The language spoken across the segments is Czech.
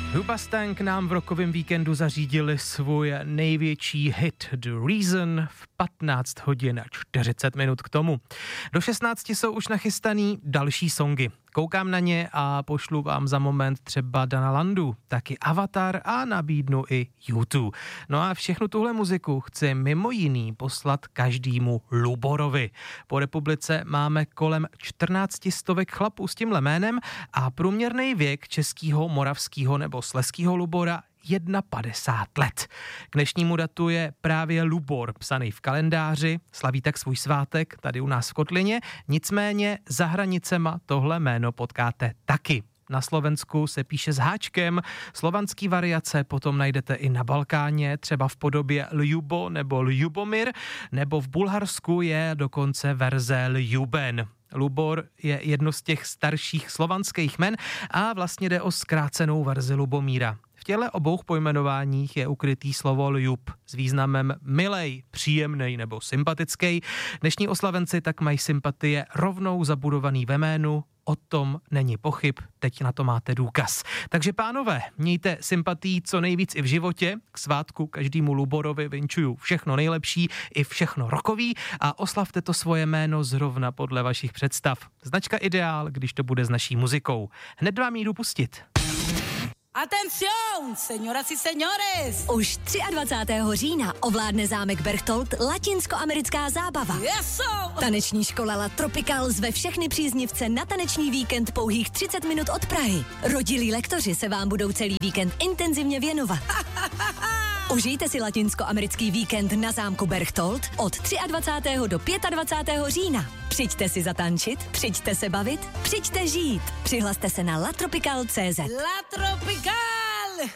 Hoobastank nám v rokovém víkendu zařídili svůj největší hit The Reason v 15 hodin a 40 minut k tomu. Do 16 jsou už nachystaný další songy. Koukám na ně a pošlu vám za moment třeba Dana Landu, taky Avatar a nabídnu i U2. No a všechnu tuhle muziku chci mimo jiný poslat každému Luborovi. Po republice máme kolem 1400 chlapů s tímhle jménem a průměrný věk českého, moravského nebo slezského Lubora 51 let. K dnešnímu datu je právě Lubor psaný v kalendáři, slaví tak svůj svátek tady u nás v Kotlině, nicméně za hranicema tohle jméno potkáte taky. Na Slovensku se píše s háčkem, slovanský variace potom najdete i na Balkáně, třeba v podobě Ljubo nebo Ljubomir, nebo v Bulharsku je dokonce verze Ljuben. Lubor je jedno z těch starších slovanských jmen a vlastně jde o zkrácenou verzi Lubomíra. V těchto obou pojmenováních je ukrytý slovo ljub s významem milej, příjemnej nebo sympatický. Dnešní oslavenci tak mají sympatie rovnou zabudovaný ve jménu, o tom není pochyb, teď na to máte důkaz. Takže pánové, mějte sympatii co nejvíc i v životě, k svátku každému Luborovi vinčuju všechno nejlepší i všechno rokový a oslavte to svoje jméno zrovna podle vašich představ. Značka Ideál, když to bude s naší muzikou. Hned vám ji jdu pustit. Atención, señoras y señores! Už 23. října ovládne zámek Berchtold latinskoamerická zábava. Eso! Taneční škola La Tropical zve všechny příznivce na taneční víkend pouhých 30 minut od Prahy. Rodilí lektoři se vám budou celý víkend intenzivně věnovat. Užijte si latinskoamerický víkend na zámku Berchtold od 23. do 25. října. Přijďte si zatančit, přijďte se bavit, přijďte žít. Přihlaste se na latropical.cz. La Tropical!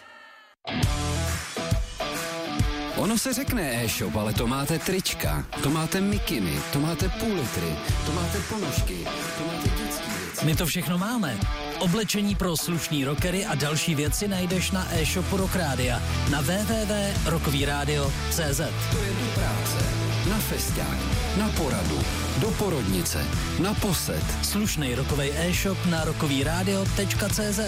Ono se řekne e-shop, ale to máte trička, to máte mikiny, to máte půl litry, to máte ponožky, to máte dětský věci. My to všechno máme. Oblečení pro slušný rockery a další věci najdeš na e-shopu Rock Rádia na www.rockovyradio.cz. To je do práce, na festiák, na poradu, do porodnice, na posed. Slušnej rockovej e-shop na rockovyradio.cz.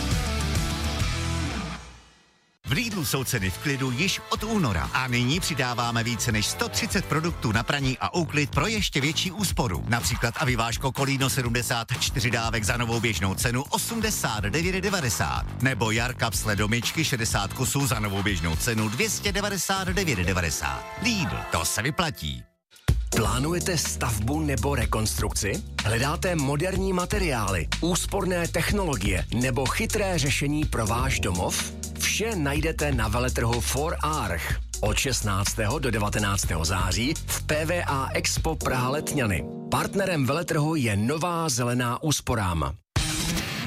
V Lidlu jsou ceny v klidu již od února a nyní přidáváme více než 130 produktů na praní a úklid pro ještě větší úsporu. Například Aviváško Kolíno 74 dávek za novou běžnou cenu 89,90 nebo Jarkap sledomičky 60 kusů za novou běžnou cenu 299,90. Lidl, to se vyplatí. Plánujete stavbu nebo rekonstrukci? Hledáte moderní materiály, úsporné technologie nebo chytré řešení pro váš domov? Vše najdete na veletrhu 4Arch od 16. do 19. září v PVA Expo Praha Letňany. Partnerem veletrhu je Nová zelená úsporám.